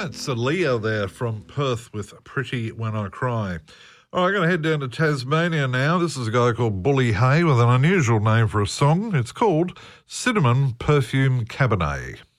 That's Leah there from Perth with Pretty When I Cry. All right, I'm going to head down to Tasmania now. This is a guy called Bully Hay with an unusual name for a song. It's called Cinnamon Perfume Cabernet.